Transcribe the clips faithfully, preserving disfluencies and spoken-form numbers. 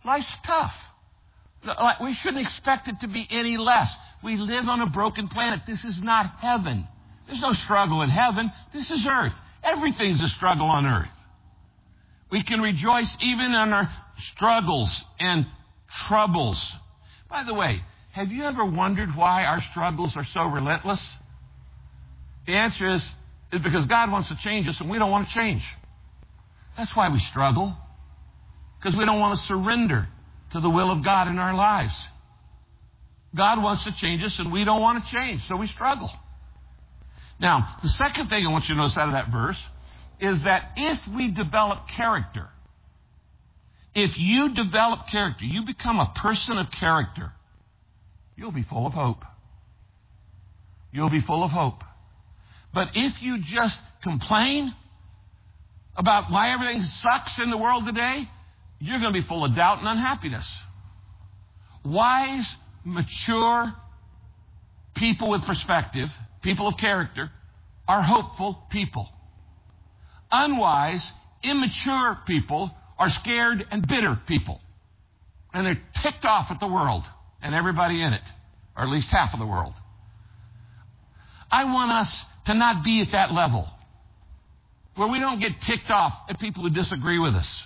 Life's tough. We shouldn't expect it to be any less. We live on a broken planet. This is not heaven. There's no struggle in heaven. This is earth. Everything's a struggle on earth. We can rejoice even in our struggles and troubles. By the way, have you ever wondered why our struggles are so relentless? The answer is, is because God wants to change us and we don't want to change. That's why we struggle. Because we don't want to surrender to the will of God in our lives. God wants to change us and we don't want to change, so we struggle. Now, the second thing I want you to notice out of that verse is that if we develop character, if you develop character, you become a person of character, you'll be full of hope. You'll be full of hope. But if you just complain about why everything sucks in the world today, you're going to be full of doubt and unhappiness. Wise, mature people with perspective, people of character, are hopeful people. Unwise, immature people are scared and bitter people. And they're ticked off at the world and everybody in it, or at least half of the world. I want us to not be at that level where we don't get ticked off at people who disagree with us.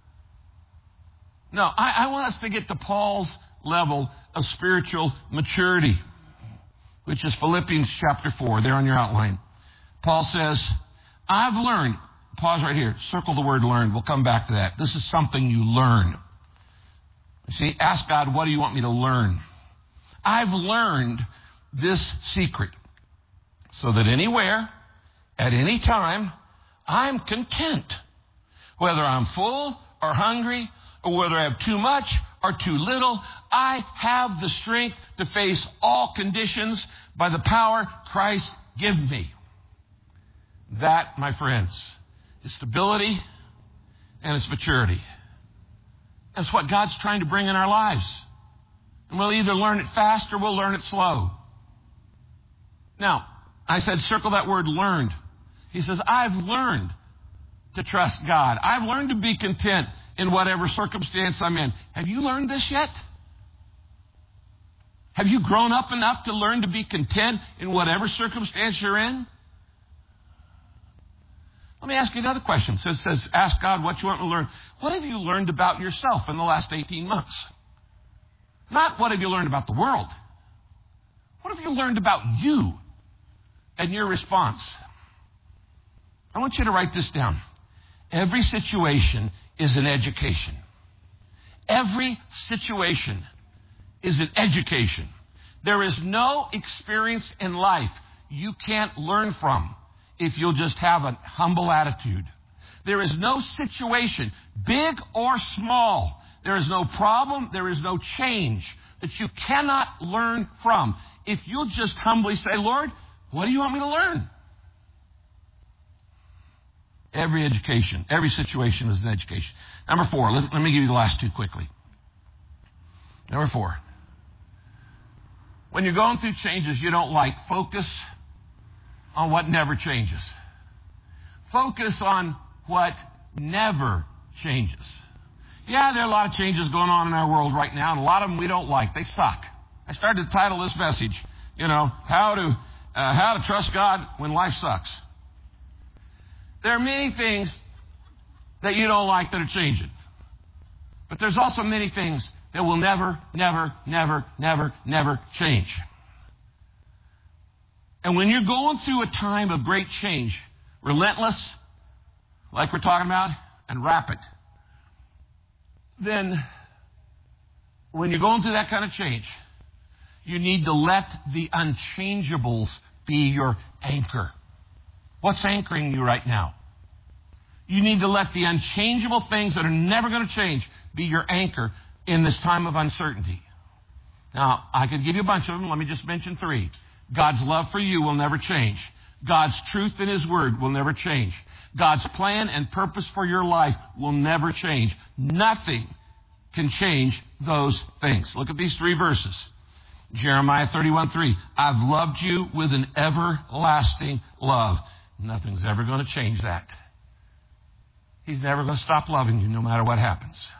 No, I, I want us to get to Paul's level of spiritual maturity, which is Philippians chapter four, there on your outline. Paul says, I've learned, pause right here, circle the word learned, we'll come back to that. This is something you learn. You see, ask God, what do you want me to learn? I've learned this secret, so that anywhere, at any time, I'm content. Whether I'm full or hungry, or whether I have too much or too little, I have the strength to face all conditions by the power Christ gives me. That, my friends, is stability and it's maturity. That's what God's trying to bring in our lives. And we'll either learn it fast or we'll learn it slow. Now, I said circle that word learned. He says, I've learned to trust God. I've learned to be content in whatever circumstance I'm in. Have you learned this yet? Have you grown up enough to learn to be content in whatever circumstance you're in? Let me ask you another question. So it says, ask God what you want to learn. What have you learned about yourself in the last eighteen months? Not what have you learned about the world. What have you learned about you and your response? I want you to write this down. Every situation is an education. Every situation is an education. There is no experience in life you can't learn from if you'll just have a humble attitude. There is no situation, big or small. There is no problem. There is no change that you cannot learn from if you'll just humbly say, Lord, what do you want me to learn? Every education, every situation is an education. Number four, let, let me give you the last two quickly. Number four, when you're going through changes you don't like, focus on what never changes. Focus on what never changes. Yeah, there are a lot of changes going on in our world right now, and a lot of them we don't like. They suck. I started to title this message, you know, how to uh, how to trust God when life sucks. There are many things that you don't like that are changing. But there's also many things that will never, never, never, never, never change. And when you're going through a time of great change, relentless, like we're talking about, and rapid, then when you're going through that kind of change, you need to let the unchangeables be your anchor. What's anchoring you right now? You need to let the unchangeable things that are never going to change be your anchor in this time of uncertainty. Now, I could give you a bunch of them. Let me just mention three. God's love for you will never change. God's truth in His Word will never change. God's plan and purpose for your life will never change. Nothing can change those things. Look at these three verses. Jeremiah thirty-one three. I've loved you with an everlasting love. Nothing's ever going to change that. He's never going to stop loving you no matter what happens.